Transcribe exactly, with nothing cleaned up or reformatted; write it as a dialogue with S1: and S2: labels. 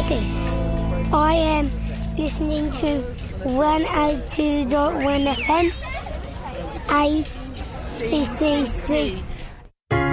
S1: this. I am listening to one oh two point one F M, A C C C.